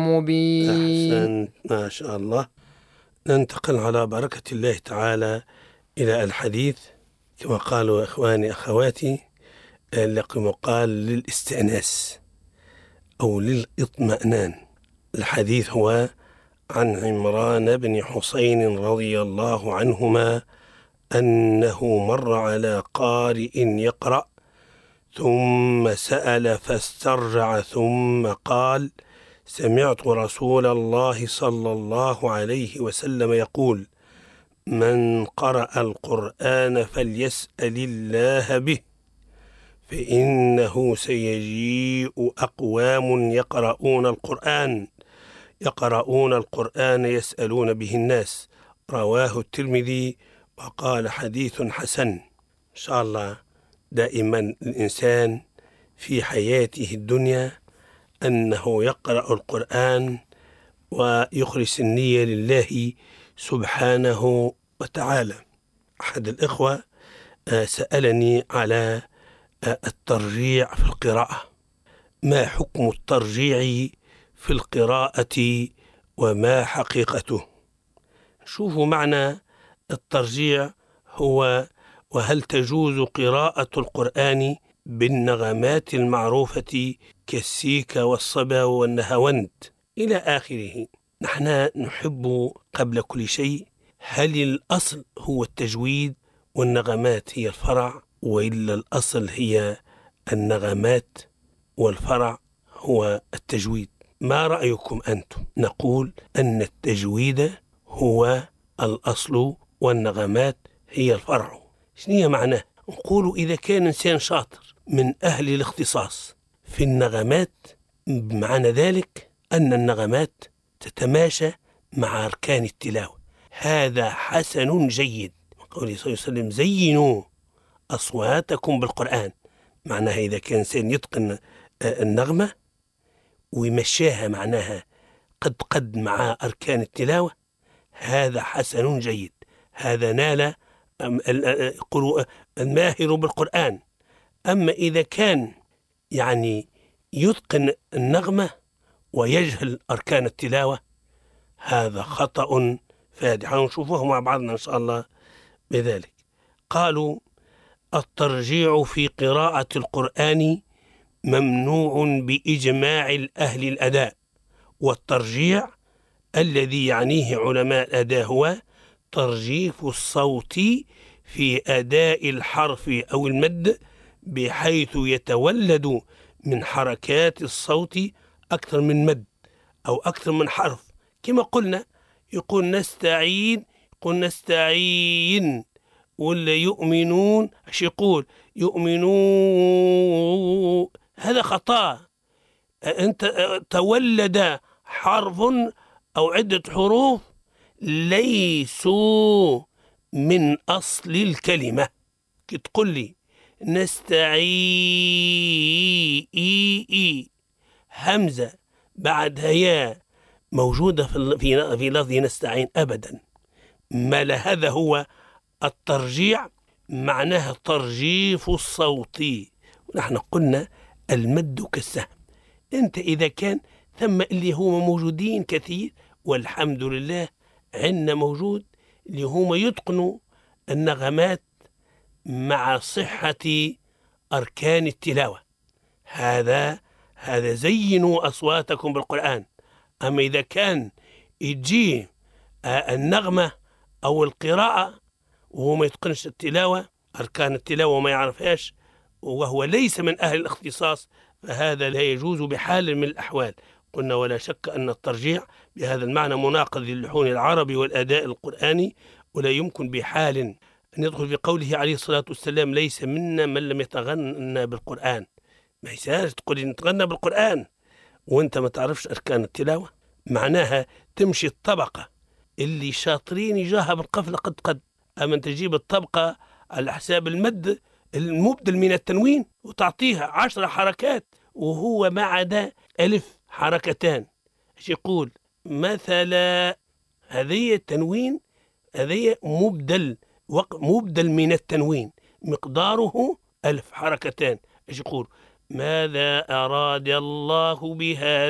مبين. أحسنت، ما شاء الله. ننتقل على بركة الله تعالى إلى الحديث كما قالوا إخواني أخواتي، مقال للاستئناس أو للإطمئنان. الحديث هو عن عمران بن حسين رضي الله عنهما أنه مر على قارئ يقرأ ثم سأل فاسترجع ثم قال: سمعت رسول الله صلى الله عليه وسلم يقول: من قرأ القرآن فليسأل الله به، فإنه سيجيء أقوام يقرؤون القرآن يسألون به الناس. رواه الترمذي وقال حديث حسن. إن شاء الله دائما الإنسان في حياته الدنيا أنه يقرأ القرآن ويخلص النية لله سبحانه وتعالى. أحد الإخوة سألني على الترجيع في القراءة، ما حكم الترجيع في القراءة وما حقيقته؟ شوفوا معنى الترجيع هو: وهل تجوز قراءة القرآن بالنغمات المعروفة كالسيكا والصبا والنهاوند إلى آخره. نحن نحب قبل كل شيء، هل الأصل هو التجويد والنغمات هي الفرع، وإلا الأصل هي النغمات والفرع هو التجويد؟ ما رأيكم أنتم؟ نقول أن التجويد هو الأصل والنغمات هي الفرع. شنو معناه؟ نقول إذا كان إنسان شاطر من أهل الاختصاص في النغمات، بمعنى ذلك أن النغمات تتماشى مع أركان التلاوة، هذا حسن جيد. قوله صلى الله عليه وسلم: زينوا أصواتكم بالقرآن. معناها إذا كان إنسان يتقن النغمة ويمشيها معناها قد مع أركان التلاوة، هذا حسن جيد، هذا نال الماهر بالقرآن. أما إذا كان يعني يتقن النغمة ويجهل أركان التلاوة، هذا خطأ فادح. نشوفه مع بعضنا إن شاء الله بذلك. قالوا: الترجيع في قراءة القرآن ممنوع بإجماع الأهل الأداء، والترجيع الذي يعنيه علماء الأداء هو ترجيف الصوت في أداء الحرف أو المد بحيث يتولد من حركات الصوت أكثر من مد أو أكثر من حرف. كما قلنا، يقول نستعين، يقول نستعين، ولا يؤمنون، ايش يقول؟ يؤمنون، هذا خطأ. أنت تولد حرف أو عدة حروف ليسوا من أصل الكلمة. كي تقول لي نستعين، همزة بعدها يا موجودة في لفظ نستعين أبدا، ما هذا هو الترجيع، معناه ترجيف الصوت. ونحن قلنا المد كالسهم. انت إذا كان ثم اللي هم موجودين كثير، والحمد لله عندنا موجود اللي هم يتقنوا النغمات مع صحة أركان التلاوة، هذا زينوا أصواتكم بالقرآن. أما إذا كان يجي النغمة أو القراءة وهو ما يتقنش التلاوة، أركان التلاوة وما يعرفهاش، وهو ليس من أهل الاختصاص، فهذا لا يجوز بحال من الأحوال. قلنا ولا شك أن الترجيع بهذا المعنى مناقض للحون العربي والأداء القرآني، ولا يمكن بحال أن يدخل في قوله عليه الصلاة والسلام: ليس منا من لم يتغنى بالقرآن. ما يساش تقول نتغنى بالقرآن وانت ما تعرفش أركان التلاوة. معناها تمشي الطبقة اللي شاطرين يجاها بالقفلة قد أما تجيب الطبقة على حساب المد المبدل من التنوين وتعطيها 10 حركات وهو ما عدا ألف حركتان. ايش يقول؟ مثلا هذه التنوين، هذه مبدل من التنوين مقداره 1000 حركتان. ايش يقول؟ ماذا أراد الله بهذا